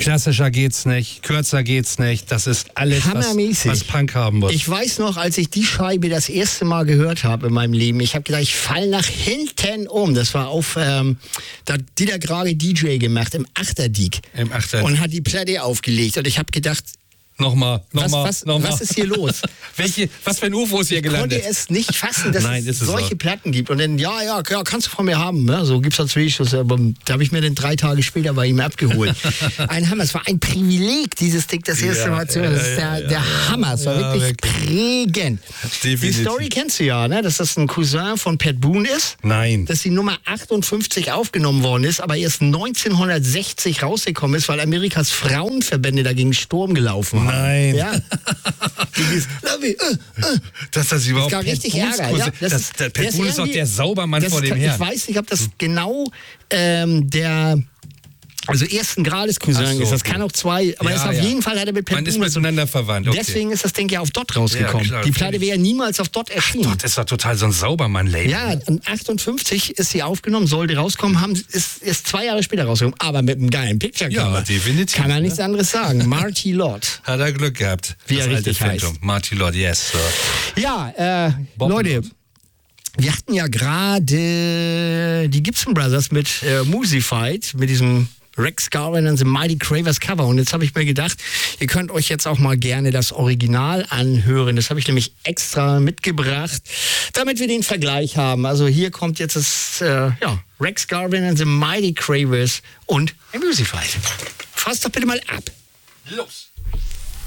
Klassischer geht's nicht, kürzer geht's nicht. Das ist alles, was Punk haben muss. Ich weiß noch, als ich die Scheibe das erste Mal gehört habe in meinem Leben, ich habe gedacht, ich fall nach hinten um. Das war auf, da hat Dieter Grage DJ gemacht im Achterdiek. Und hat die Platte aufgelegt. Und ich habe gedacht, Nochmal. Was ist hier los? Was für ein UFO ist hier gelandet? Ich konnte es nicht fassen, dass es solche so. Platten gibt. Und dann, ja, kannst du von mir haben. Ja, so gibt's natürlich. Da habe ich mir dann 3 Tage später bei ihm abgeholt. Ein Hammer. Es war ein Privileg, dieses Ding das erste Mal zu hören. Das ist der Hammer. Es war wirklich prägend. Die Story kennst du ja, ne? Dass das ein Cousin von Pat Boone ist. Nein. Dass die Nummer 58 aufgenommen worden ist, aber erst 1960 rausgekommen ist, weil Amerikas Frauenverbände dagegen Sturm gelaufen haben. Nein. Ja. Dass das überhaupt das gab richtig Ärger. Ja, Pat Boone ist doch der Saubermann vor dem Herrn. Ich weiß nicht, ob das genau also ersten Grades Cousin ist. Das kann auch 2, aber auf jeden Fall hat er mit Pat Boone. Man ist miteinander verwandt. Okay. Deswegen ist das Ding ja auf Dot rausgekommen. Die Platte wäre ja niemals auf Dot erschienen. Dot ist doch total so ein Saubermann-Label. Ja, und 58 ist sie aufgenommen, sollte rauskommen, ist erst 2 Jahre später rausgekommen. Aber mit einem geilen Picture-Cover. Ja, definitiv. Kann man nichts anderes sagen. Marty Lott. Hat er Glück gehabt. Wie er richtig heißt. Marty Lott, yes. Sir. Ja, Leute. Wir hatten ja gerade die Gibson Brothers mit Musified, mit diesem Rex Garvin and the Mighty Cravers Cover. Und jetzt habe ich mir gedacht, ihr könnt euch jetzt auch mal gerne das Original anhören. Das habe ich nämlich extra mitgebracht, damit wir den Vergleich haben. Also hier kommt jetzt das Rex Garvin and the Mighty Cravers und Musified. Fass doch bitte mal ab. Los!